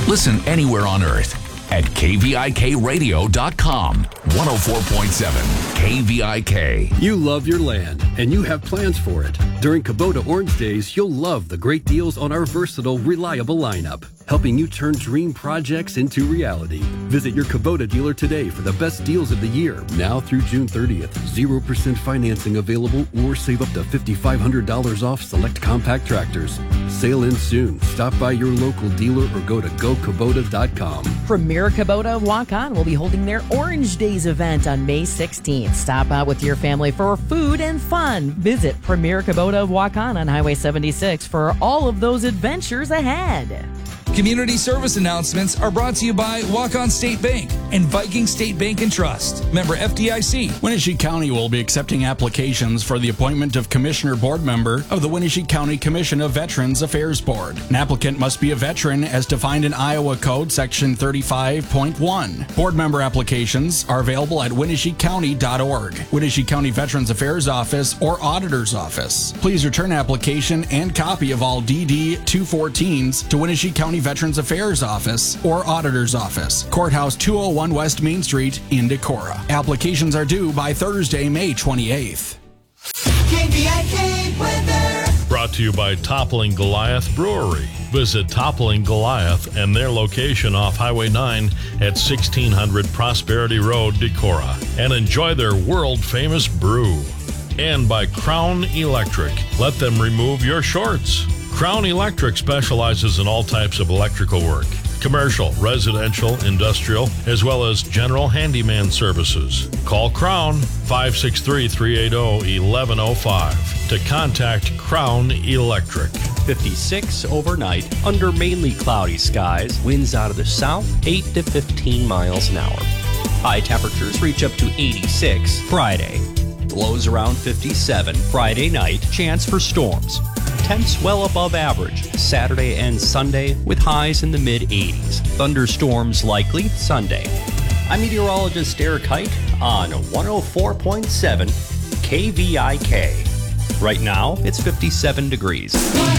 Listen anywhere on earth at kvikradio.com. 104.7 KVIK. You love your land, and you have plans for it. During Kubota Orange Days, you'll love the great deals on our versatile, reliable lineup, helping you turn dream projects into reality. Visit your Kubota dealer today for the best deals of the year. Now through June 30th, 0% financing available, or save up to $5,500 off select compact tractors. Sale ends soon. Stop by your local dealer or go to gokubota.com. Premier Kubota of Waukon will be holding their Orange Days event on May 16th. Stop out with your family for food and fun. Visit Premier Kubota of Waukon on Highway 76 for all of those adventures ahead. Community service announcements are brought to you by Waukon State Bank and Viking State Bank and Trust. Member FDIC. Wenatchee County will be accepting applications for the appointment of Commissioner Board Member of the Wenatchee County Commission of Veterans Affairs Board. An applicant must be a veteran as defined in Iowa Code Section 35.1. Board member applications are available at WenatcheeCounty.org, Wenatchee County Veterans Affairs Office, or Auditor's Office. Please return application and copy of all DD 214s to Wenatchee County Veterans Affairs Office or Auditor's Office, Courthouse 201 West Main Street in Decorah. Applications are due by Thursday, May 28th. KVIK weather. Brought to you by Toppling Goliath Brewery. Visit Toppling Goliath and their location off Highway 9 at 1600 Prosperity Road, Decorah, and enjoy their world-famous brew. And by Crown Electric. Let them remove your shorts. Crown Electric specializes in all types of electrical work, commercial, residential, industrial, as well as general handyman services. Call Crown 563-380-1105 to contact Crown Electric. 56 overnight under mainly cloudy skies, winds out of the south 8 to 15 miles an hour. High temperatures reach up to 86 Friday. Lows around 57 Friday night, chance for storms. Temps well above average Saturday and Sunday with highs in the mid-80s. Thunderstorms likely Sunday. I'm meteorologist Eric Height on 104.7 KVIK. Right now, it's 57 degrees.